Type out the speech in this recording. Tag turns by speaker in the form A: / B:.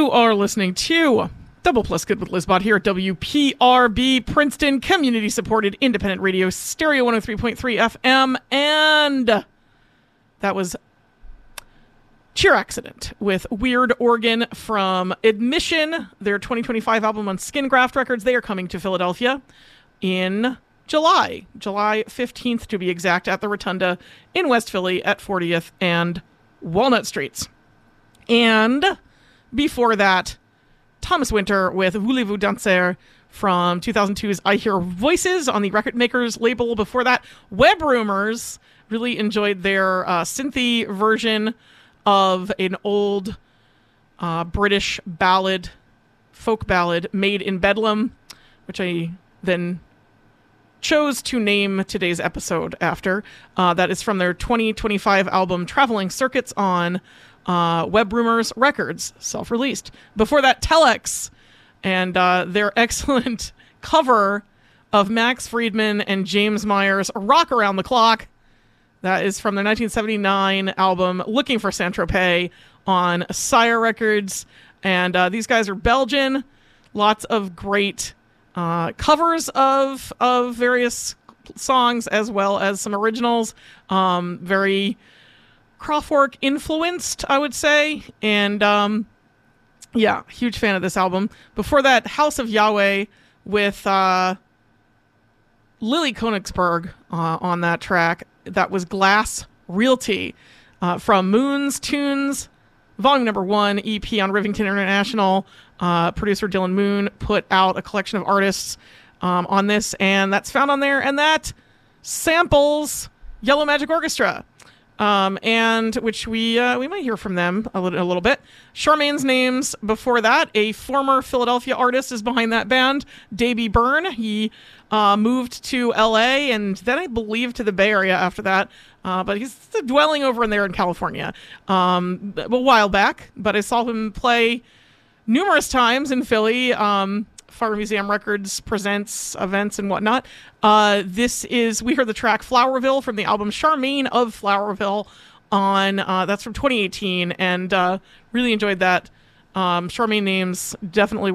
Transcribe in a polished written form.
A: You are listening to Double Plus Good with Lizbot here at WPRB, Princeton, community-supported independent radio, stereo 103.3 FM, and that was Cheer Accident with Weird Organ from Admission, their 2025 album on Skin Graft Records. They are coming to Philadelphia in July 15th to be exact, at the Rotunda in West Philly at 40th and Walnut Streets. And before that, Thomas Winter with Voulez-vous danser from 2002's I Hear Voices on the Record Makers label. Before that, Web Rumors. Really enjoyed their synthy version of an old British ballad, folk ballad, Made in Bedlam, which I then chose to name today's episode after. That is from their 2025 album Traveling Circuits on Web Rumors Records, self-released. Before that, Telex and their excellent cover of Max Friedman and James Myers' Rock Around the Clock. That is from their 1979 album Looking for Saint-Tropez on Sire Records. And these guys are Belgian. Lots of great covers of various songs as well as some originals. Very Kraftwerk influenced, I would say. And yeah, huge fan of this album. Before that, House of Yahweh with Lily Konigsberg on that track. That was Glass Realty from Moon's Tunes, Volume Number 1 EP on Rivington International. Producer Dylan Moon put out a collection of artists on this, and that's found on there. And that samples Yellow Magic Orchestra. And which we might hear from them a little bit. Charmaine's Names before that. A former Philadelphia artist is behind that band, Davey Byrne. He moved to LA and then I believe to the Bay Area after that. But he's dwelling over there in California a while back. But I saw him play numerous times in Philly. Fire Museum Records presents events and whatnot. We heard the track Flowerville from the album Charmaine of Flowerville on, that's from 2018, and really enjoyed that. Charmaine Names, definitely